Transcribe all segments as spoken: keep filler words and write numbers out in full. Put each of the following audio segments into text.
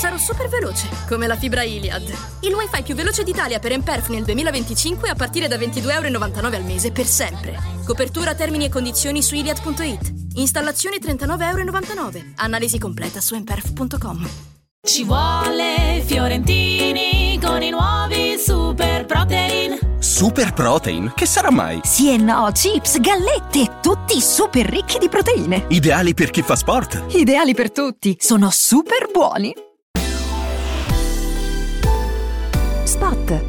sarò super veloce, come la fibra Iliad. Il wifi più veloce d'Italia per Emperf nel duemilaventicinque a partire da ventidue euro e novantanove al mese per sempre. Copertura, termini e condizioni su iliad punto it. Installazione trentanove euro e novantanove. Analisi completa su emperf punto com. Ci vuole Fiorentini con i nuovi Super Protein. Super Protein? Che sarà mai? Sì e no, chips, gallette, tutti super ricchi di proteine. Ideali per chi fa sport. Ideali per tutti, sono super buoni. Spot.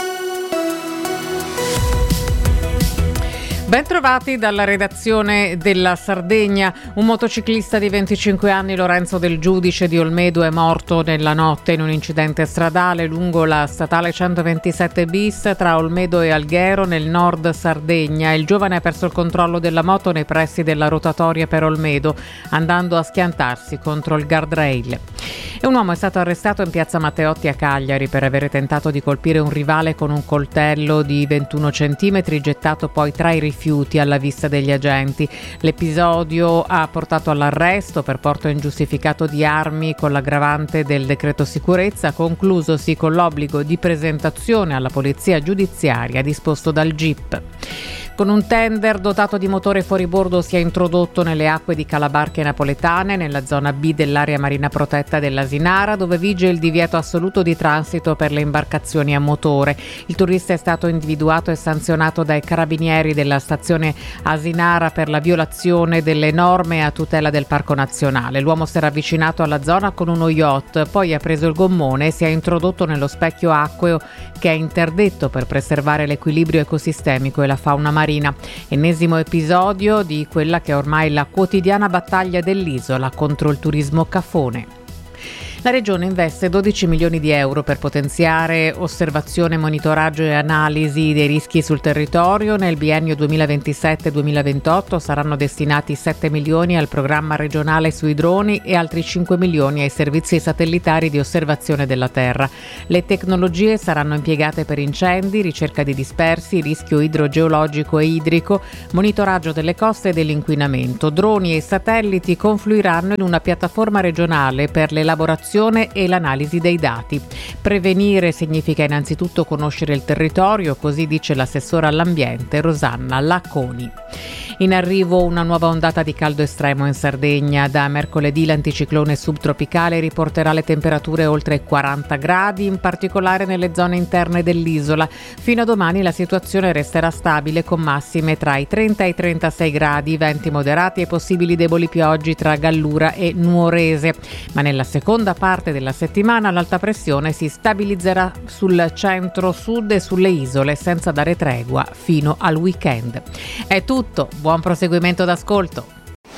Bentrovati dalla redazione della Sardegna. Un motociclista di venticinque anni, Lorenzo Del Giudice di Olmedo, è morto nella notte in un incidente stradale lungo la statale centoventisette bis tra Olmedo e Alghero nel nord Sardegna. Il giovane ha perso il controllo della moto nei pressi della rotatoria per Olmedo, andando a schiantarsi contro il guardrail. E un uomo è stato arrestato in piazza Matteotti a Cagliari per avere tentato di colpire un rivale con un coltello di ventuno centimetri, gettato poi tra i rifiuti alla vista degli agenti. L'episodio ha portato all'arresto per porto ingiustificato di armi con l'aggravante del decreto sicurezza, conclusosi con l'obbligo di presentazione alla polizia giudiziaria disposto dal G I P. Con un tender dotato di motore fuoribordo si è introdotto nelle acque di Calabarche napoletane, nella zona B dell'area marina protetta dell'Asinara, dove vige il divieto assoluto di transito per le imbarcazioni a motore. Il turista è stato individuato e sanzionato dai carabinieri della stazione Asinara per la violazione delle norme a tutela del parco nazionale. L'uomo si era avvicinato alla zona con uno yacht, poi ha preso il gommone e si è introdotto nello specchio acqueo che è interdetto per preservare l'equilibrio ecosistemico e la fauna marina. Ennesimo episodio di quella che è ormai la quotidiana battaglia dell'isola contro il turismo cafone. La Regione investe dodici milioni di euro per potenziare osservazione, monitoraggio e analisi dei rischi sul territorio. Nel biennio duemilaventisette duemilaventotto saranno destinati sette milioni al programma regionale sui droni e altri cinque milioni ai servizi satellitari di osservazione della Terra. Le tecnologie saranno impiegate per incendi, ricerca di dispersi, rischio idrogeologico e idrico, monitoraggio delle coste e dell'inquinamento. Droni e satelliti confluiranno in una piattaforma regionale per l'elaborazione e l'analisi dei dati. Prevenire significa innanzitutto conoscere il territorio, così dice l'assessora all'ambiente Rosanna Lacconi. In arrivo una nuova ondata di caldo estremo in Sardegna. Da mercoledì l'anticiclone subtropicale riporterà le temperature oltre i quaranta gradi, in particolare nelle zone interne dell'isola. Fino a domani la situazione resterà stabile con massime tra i trenta e i trentasei gradi, venti moderati e possibili deboli piogge tra Gallura e Nuorese. Ma nella seconda parte della settimana l'alta pressione si stabilizzerà sul centro-sud e sulle isole senza dare tregua fino al weekend. È tutto. Buon proseguimento d'ascolto.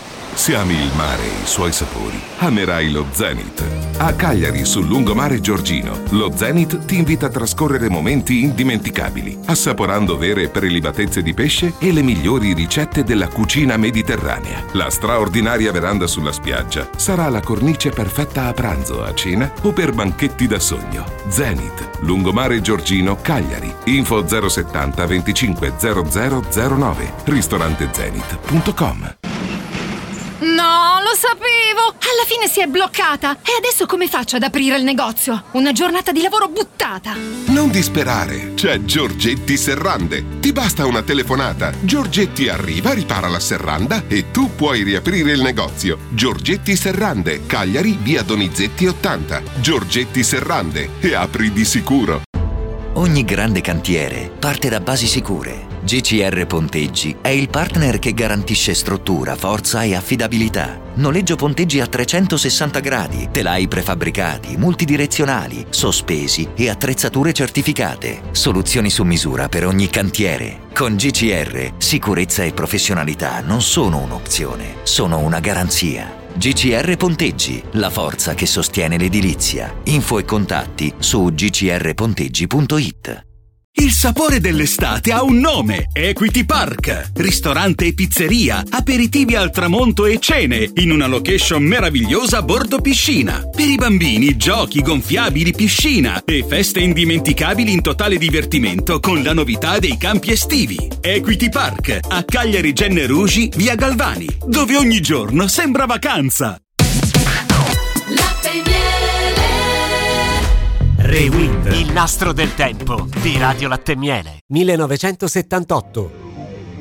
Se ami il mare e i suoi sapori, amerai lo Zenith. A Cagliari, sul lungomare Giorgino, lo Zenith ti invita a trascorrere momenti indimenticabili, assaporando vere prelibatezze di pesce e le migliori ricette della cucina mediterranea. La straordinaria veranda sulla spiaggia sarà la cornice perfetta a pranzo, a cena o per banchetti da sogno. Zenith, lungomare Giorgino, Cagliari. Info zero settanta venticinque zero zero zero nove. ristorante zenith punto com. No, lo sapevo! Alla fine si è bloccata! E adesso come faccio ad aprire il negozio? Una giornata di lavoro buttata! Non disperare, c'è Giorgetti Serrande. Ti basta una telefonata. Giorgetti arriva, ripara la serranda e tu puoi riaprire il negozio. Giorgetti Serrande, Cagliari, via Donizetti ottanta. Giorgetti Serrande, e apri di sicuro. Ogni grande cantiere parte da basi sicure. G C R Ponteggi è il partner che garantisce struttura, forza e affidabilità. Noleggio ponteggi a trecentosessanta gradi, telai prefabbricati, multidirezionali, sospesi e attrezzature certificate. Soluzioni su misura per ogni cantiere. Con G C R, sicurezza e professionalità non sono un'opzione, sono una garanzia. G C R Ponteggi, la forza che sostiene l'edilizia. Info e contatti su g c r ponteggi punto it. Il sapore dell'estate ha un nome: Equity Park. Ristorante e pizzeria, aperitivi al tramonto e cene, in una location meravigliosa a bordo piscina. Per i bambini, giochi, gonfiabili, piscina e feste indimenticabili in totale divertimento con la novità dei campi estivi. Equity Park, a Cagliari Genne Rugi, via Galvani, dove ogni giorno sembra vacanza. Latte e miele Rewind, il nastro del tempo di Radio Latte e Miele. millenovecentosettantotto.